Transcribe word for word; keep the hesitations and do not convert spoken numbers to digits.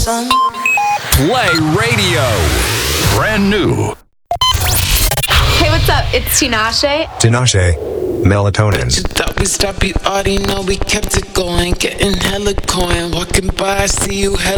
son. Play Radio. Brand new. Hey, what's up? It's Tinashe. Tinashe, melatonin. You thought we stopped, you already know we kept it going. Getting hella coin, walking by, I see you hella